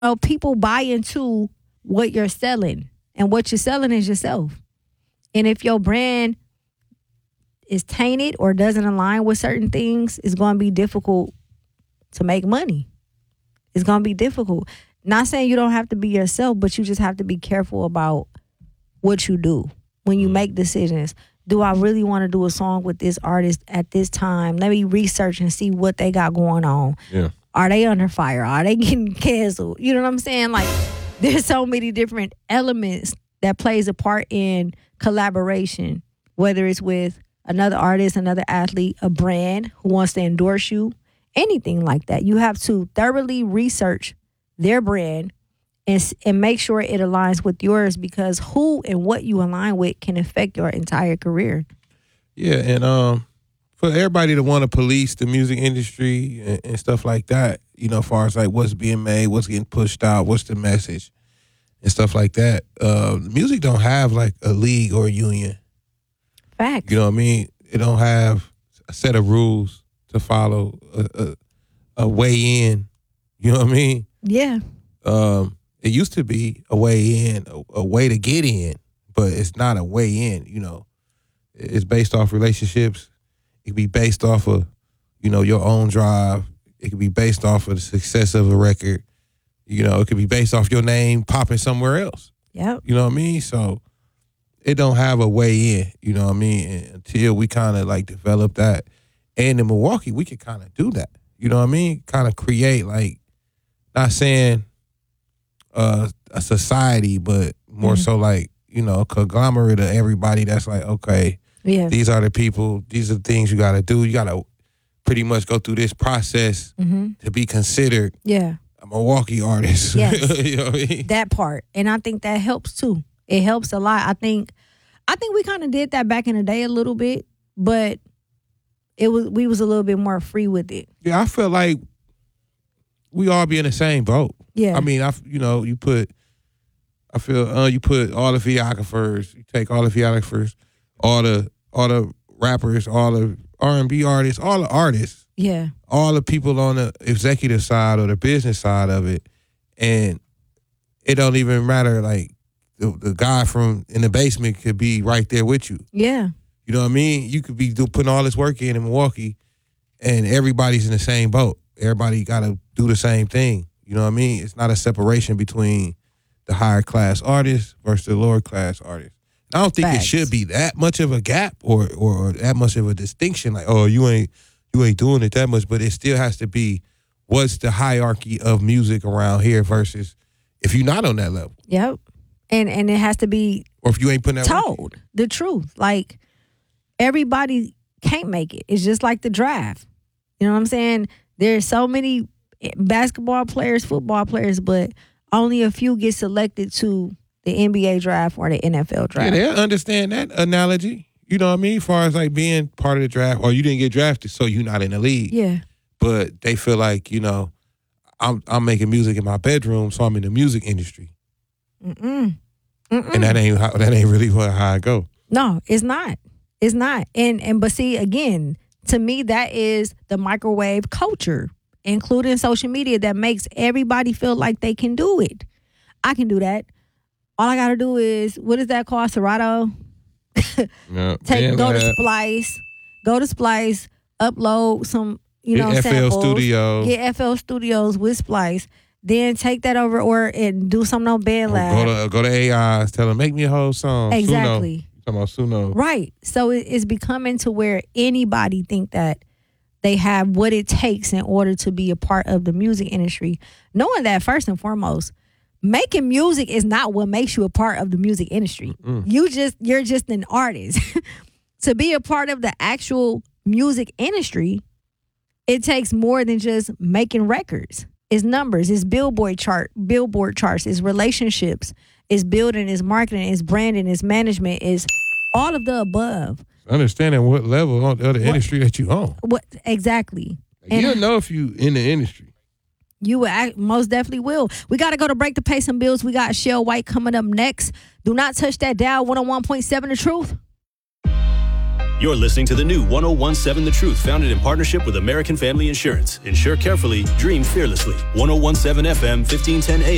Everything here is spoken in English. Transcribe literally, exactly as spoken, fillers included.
know, people buy into what you're selling, and what you're selling is yourself. And if your brand is tainted or doesn't align with certain things, it's going to be difficult to make money. It's going to be difficult. Not saying you don't have to be yourself, but you just have to be careful about what you do when you make decisions. Do I really want to do a song with this artist at this time? Let me research and see what they got going on. Yeah. Are they under fire? Are they getting canceled? You know what I'm saying? Like, there's so many different elements that plays a part in collaboration, whether it's with another artist, another athlete, a brand who wants to endorse you, anything like that. You have to thoroughly research their brand and, and make sure it aligns with yours, because who and what you align with can affect your entire career. Yeah, and um, for everybody to want to police the music industry and, and stuff like that, you know, as far as like what's being made, what's getting pushed out, what's the message, and stuff like that. Uh, music don't have like a league or a union. Facts. You know what I mean? It don't have a set of rules to follow, a, a, a way in. You know what I mean? Yeah. Um, it used to be a way in, a, a way to get in, but it's not a way in. You know, it's based off relationships. It can be based off of, you know, your own drive. It can be based off of the success of a record. You know, it could be based off your name popping somewhere else. Yep. You know what I mean? So it don't have a way in, you know what I mean? And until we kind of like develop that. And in Milwaukee, we could kind of do that. You know what I mean? Kind of create like, not saying uh, a society, but more mm-hmm. so like, you know, a conglomerate of everybody that's like, okay, yeah. these are the people, these are the things you got to do. You got to pretty much go through this process mm-hmm. to be considered yeah. a Milwaukee artist. Yes. You know what I mean? That part. And I think that helps too. It helps a lot. I think I think we kind of did that back in the day a little bit, but it was we was a little bit more free with it. Yeah, I feel like we all be in the same boat. Yeah. I mean, I you know, you put I feel uh, you put all the videographers, you take all the videographers, all the all the rappers, all the R and B artists, all the artists. Yeah. All the people on the executive side or the business side of it, and it don't even matter like The, the guy from in the basement could be right there with you. Yeah. You know what I mean? You could be do, putting all this work in in Milwaukee, and everybody's in the same boat. Everybody got to do the same thing. You know what I mean? It's not a separation between the higher class artists versus the lower class artists. And I don't think Facts. It should be that much of a gap or, or or that much of a distinction. Like, oh, you ain't you ain't doing it that much, but it still has to be what's the hierarchy of music around here versus if you're not on that level. Yep. And and it has to be or if you ain't putting that told work in. the truth. Like, everybody can't make it. It's just like the draft. You know what I'm saying? There's so many basketball players, football players, but only a few get selected to the N B A draft or the N F L draft. Yeah, they understand that analogy. You know what I mean? As far as like being part of the draft, or you didn't get drafted, so you're not in the league. Yeah. But they feel like, you know, I'm I'm making music in my bedroom, so I'm in the music industry. Mm-mm. Mm-mm. And that ain't how, that ain't really how I go. No, it's not. It's not. And and but see, again, to me, that is the microwave culture, including social media, that makes everybody feel like they can do it. I can do that. All I gotta do is, what is that called? Serato? No, Take man, go to that. Splice. Go to Splice, upload some, you know, Get F L samples. Studios. Get F L Studios with Splice. Then take that over or and do something on BandLab. Go to go to A Is, tell them make me a whole song. Exactly. Suno. Talking about Suno. Right. So it, it's becoming to where anybody think that they have what it takes in order to be a part of the music industry. Knowing that, first and foremost, making music is not what makes you a part of the music industry. Mm. You just you're just an artist. To be a part of the actual music industry, it takes more than just making records. It's numbers, it's billboard chart, billboard charts, it's relationships, it's building, it's marketing, it's branding, it's management, it's all of the above. Understanding what level of the what, industry that you own. What exactly? You don't know if you in the industry. You will act, most definitely will. We got to go to break to pay some bills. We got Shell White coming up next. Do not touch that dial. one oh one point seven The Truth. You're listening to the new one oh one point seven The Truth, founded in partnership with American Family Insurance. Insure carefully, dream fearlessly. one oh one point seven F M, fifteen ten A M.